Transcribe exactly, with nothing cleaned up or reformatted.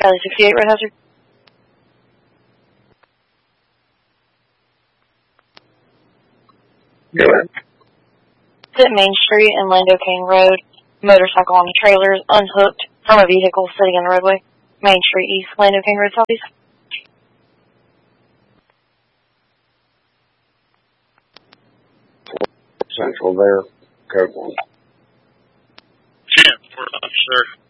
Charlie sixty-eight, Red Hazard. Go ahead. It's at Main Street and Lando Kane Road. Motorcycle on a trailer is unhooked from a vehicle sitting in the roadway. Main Street East, Lando Kane Road Southeast. Central there. Code one. ten, four, officer.